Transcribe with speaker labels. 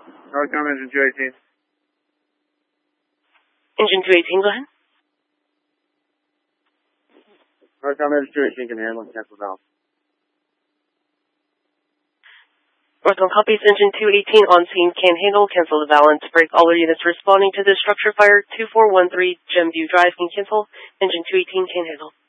Speaker 1: Northcom engine 218.
Speaker 2: Engine 218, go ahead.
Speaker 1: Northcom engine 218 can handle and cancel valve.
Speaker 2: Northcom copies, engine 218 on scene, can handle, cancel the balance, break all units responding to this structure fire. 2413 Gemview Drive can cancel, engine 218 can handle.